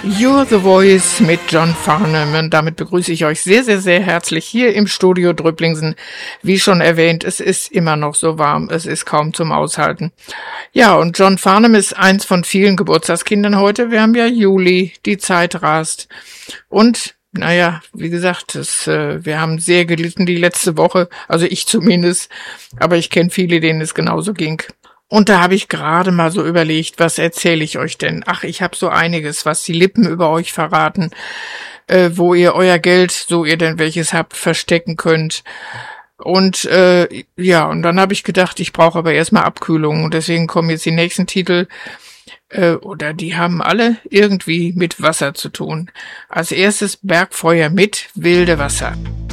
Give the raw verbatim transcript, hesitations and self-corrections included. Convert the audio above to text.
You're the Voice mit John Farnham. Und damit begrüße ich euch sehr, sehr, sehr herzlich hier im Studio Dröblingsen. Wie schon erwähnt, es ist immer noch so warm, es ist kaum zum Aushalten. Ja, und John Farnham ist eins von vielen Geburtstagskindern heute. Wir haben ja Juli, die Zeit rast. Und naja, wie gesagt, das, äh, wir haben sehr gelitten die letzte Woche, also ich zumindest, aber ich kenne viele, denen es genauso ging. Und da habe ich gerade mal so überlegt, was erzähle ich euch denn? Ach, ich habe so einiges, was die Lippen über euch verraten, äh, wo ihr euer Geld, so ihr denn welches habt, verstecken könnt. Und äh, ja, und dann habe ich gedacht, ich brauche aber erstmal Abkühlung. Und deswegen kommen jetzt die nächsten Titel, äh, oder die haben alle irgendwie mit Wasser zu tun. Als erstes Bergfeuer mit Wilde Wasser.